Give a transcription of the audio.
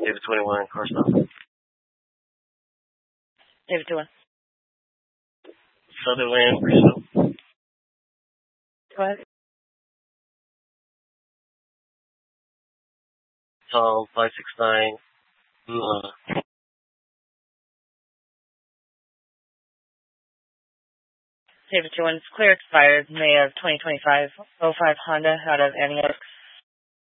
David 21, car stop. David 21. Sutherland, Brazil. Go ahead. Tom 569. David 21. It's clear expired May of 2025. 05 Honda out of Antioch.